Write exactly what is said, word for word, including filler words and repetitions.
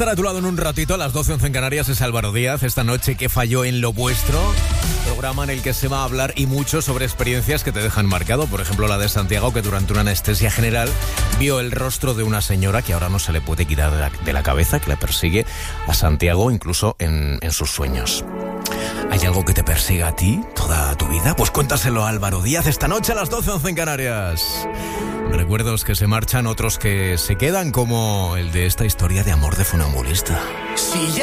Estará a tu lado en un ratito, a las doce once en Canarias, es Álvaro Díaz. Esta noche, ¿qué falló en lo vuestro? Programa en el que se va a hablar y mucho sobre experiencias que te dejan marcado. Por ejemplo, la de Santiago, que durante una anestesia general vio el rostro de una señora que ahora no se le puede quitar de la, de la cabeza, que le persigue a Santiago incluso en, en sus sueños. ¿Hay algo que te persiga a ti toda tu vida? Pues cuéntaselo a Álvaro Díaz esta noche a las doce once en Canarias. Recuerdos que se marchan, otros que se quedan, como el de esta historia de amor de funambulista. Si ya